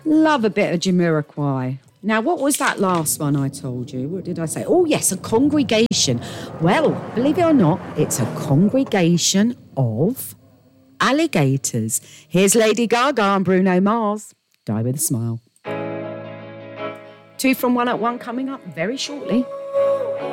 Love a bit of Jamiroquai. Now, what was that last one I told you? What did I say? Oh, yes, a congregation. Well, believe it or not, it's a congregation of alligators. Here's Lady Gaga and Bruno Mars. Die with a smile. 2 from 1 at 1 coming up very shortly.